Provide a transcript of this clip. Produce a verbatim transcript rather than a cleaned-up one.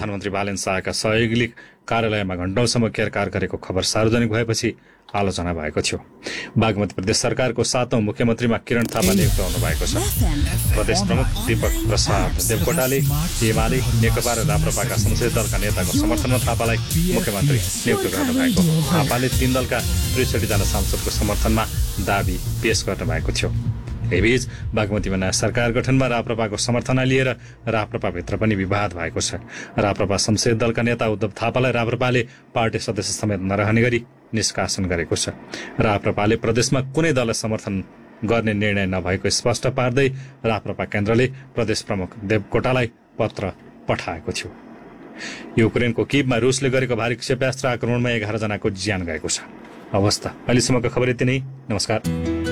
प्रधानमन्त्री बालेन शाहका सहयोगीले कार्यालयमा घण्टौँसम्म केरकार गरेको खबर सार्वजनिक भएपछि आलोचना भएको थियो। बागमती प्रदेश सरकारको सातौं मुख्यमन्त्रीमा किरण थापा नियुक्त हुनुभएको छ। प्रदेश प्रमुख दीपक प्रसाद देवकोटाले एमाले नेकपा र राप्रपाका संसदीय दलका नेताको समर्थनमा थापालाई मुख्यमन्त्री नियुक्त गर्नुभएको हो। थापाले तीन दलका त्रिसठी जना सांसदको समर्थनमा दाबी पेश गर्नुभएको थियो। यसैबीच बागमतीमा नयाँ सरकार गठनमा राप्रपाको समर्थन लिएर राप्रपाभित्र पनि विवाद भएको छ। राप्रपा संसदीय दलका नेता उद्धव थापालाई राप्रपाले पार्टी सदस्य समेत नरहने गरी निष्कासन गरेको छ। राप्रपाले प्रदेशमा कुनै दललाई समर्थन गर्ने निर्णय नभएको स्पष्ट पार्दै राप्रपा केन्द्रले प्रदेश प्रमुख देवकोटालाई पत्र पठाएको थियो। युक्रेनको किभमा रुसले गरेको भारी क्षेपणास्त्र आक्रमणमा एघार जनाको ज्यान गएको छ। अवस्था अहिलेसम्मको खबर यति नै। नमस्कार।